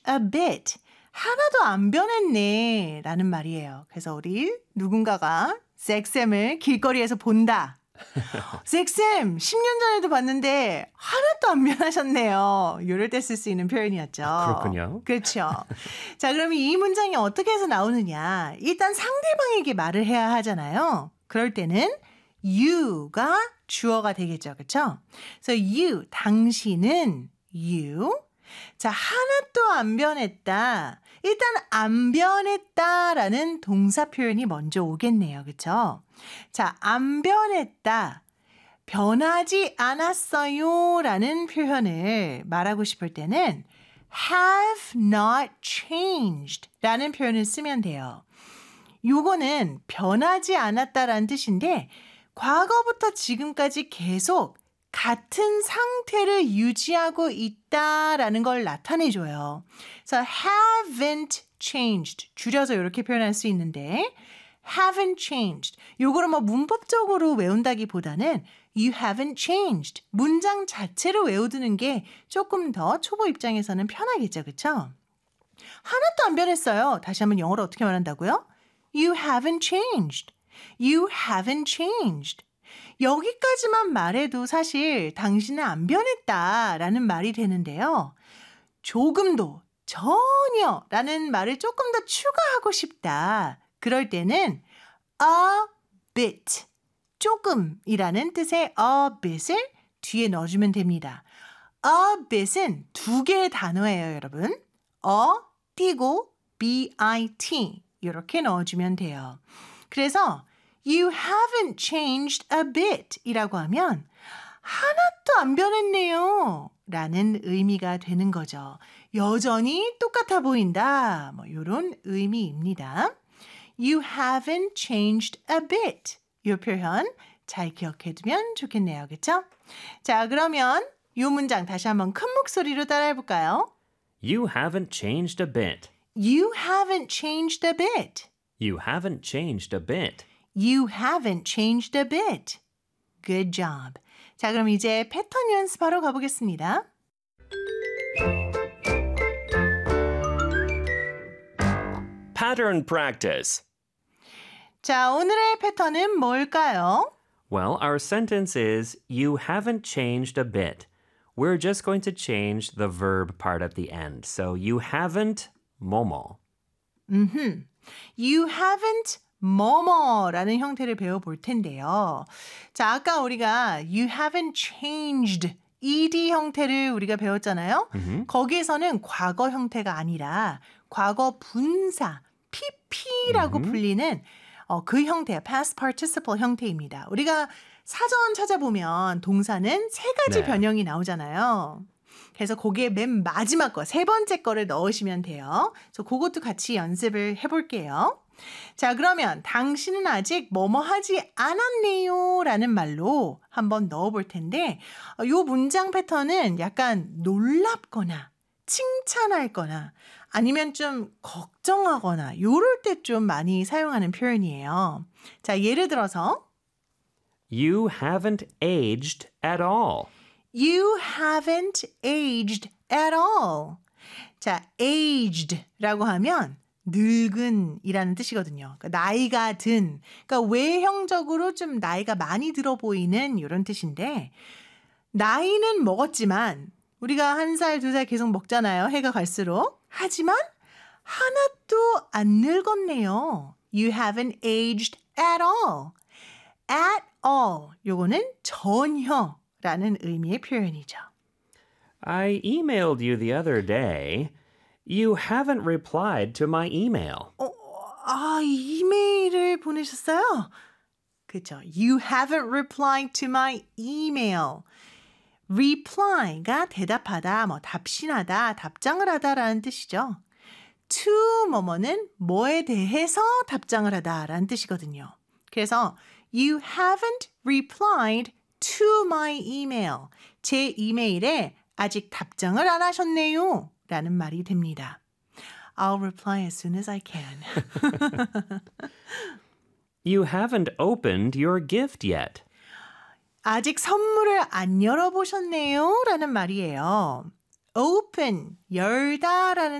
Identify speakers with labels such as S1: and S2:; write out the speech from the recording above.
S1: a bit. 하나도 안 변했네 라는 말이에요. 그래서 우리 누군가가 잭쌤을 길거리에서 본다. 잭쌤 10년 전에도 봤는데 하나도 안 변하셨네요. 이럴 때 쓸 수 있는 표현이었죠.
S2: 그렇군요.
S1: 그렇죠. 자, 그럼 이 문장이 어떻게 해서 나오느냐. 일단 상대방에게 말을 해야 하잖아요. 그럴 때는 you가 주어가 되겠죠. 그렇죠? 그래서 you, 당신은 you. 자, 하나도 안 변했다. 일단 안 변했다라는 동사 표현이 먼저 오겠네요. 그렇죠? 자, 안 변했다. 변하지 않았어요 라는 표현을 말하고 싶을 때는 have not changed 라는 표현을 쓰면 돼요. 요거는 변하지 않았다라는 뜻인데 과거부터 지금까지 계속 같은 상태를 유지하고 있다라는 걸 나타내줘요. 그래서 haven't changed 줄여서 이렇게 표현할 수 있는데 haven't changed 요거를 뭐 문법적으로 외운다기보다는 you haven't changed 문장 자체로 외워두는 게 조금 더 초보 입장에서는 편하겠죠. 그렇죠? 하나도 안 변했어요. 다시 한번 영어로 어떻게 말한다고요? You haven't changed. You haven't changed. 여기까지만 말해도 사실 당신은 안 변했다라는 말이 되는데요. 조금도, 전혀라는 말을 조금 더 추가하고 싶다. 그럴 때는 a bit, 조금이라는 뜻의 a bit을 뒤에 넣어주면 됩니다. a bit은 두 개의 단어예요, 여러분. a 띄고 bit 이렇게 넣어주면 돼요. 그래서 You haven't changed a bit 이라고 하면 하나도 안 변했네요 라는 의미가 되는 거죠. 여전히 똑같아 보인다. 뭐 이런 의미입니다. You haven't changed a bit. 이 표현 잘 기억해 두면 좋겠네요. 그렇죠? 자, 그러면 이 문장 다시 한번 큰 목소리로 따라해 볼까요?
S2: You haven't changed a bit.
S1: You haven't changed a bit.
S2: You haven't changed a bit.
S1: You haven't changed a bit. Good job. 자, 그럼 이제 패턴 연습하러 가보겠습니다.
S2: Pattern practice.
S1: 자, 오늘의 패턴은 뭘까요?
S2: Well, our sentence is, you haven't changed a bit. We're just going to change the verb part at the end. So, you haven't 뭐뭐.
S1: You haven't 뭐뭐라는 형태를 배워볼 텐데요. 자, 아까 우리가 you haven't changed ed 형태를 우리가 배웠잖아요. 거기에서는 과거 형태가 아니라 과거 분사 pp라고 불리는 그 형태야. past participle 형태입니다. 우리가 사전 찾아보면 동사는 세 가지
S2: 네.
S1: 변형이 나오잖아요. 그래서 거기에 맨 마지막 거, 세 번째 거를 넣으시면 돼요. 그래서 그것도 같이 연습을 해볼게요. 자, 그러면 당신은 아직 뭐뭐 하지 않았네요 라는 말로 한번 넣어볼 텐데 이 문장 패턴은 약간 놀랍거나 칭찬할 거나 아니면 좀 걱정하거나 이럴 때 좀 많이 사용하는 표현이에요. 자, 예를 들어서
S2: You haven't aged at all.
S1: You haven't aged at all. 자, aged라고 하면 늙은이라는 뜻이거든요. 그러니까 나이가 든, 그러니까 외형적으로 좀 나이가 많이 들어 보이는 이런 뜻인데 나이는 먹었지만 우리가 1살, 2살 계속 먹잖아요. 해가 갈수록. 하지만 하나도 안 늙었네요. You haven't aged at all. At all. 요거는 전혀라는 의미의 표현이죠.
S2: I emailed you the other day. You haven't replied to my email.
S1: 이메일을 보내셨어요? 그렇죠. You haven't replied to my email. reply가 대답하다, 뭐 답신하다, 답장을 하다라는 뜻이죠. to 뭐뭐는 뭐에 대해서 답장을 하다라는 뜻이거든요. 그래서 You haven't replied to my email. 제 이메일에 아직 답장을 안 하셨네요. 라는 말이 됩니다. I'll reply as soon as I can.
S2: You haven't opened your gift yet.
S1: 아직 선물을 안 열어보셨네요. 라는 말이에요. open, 열다라는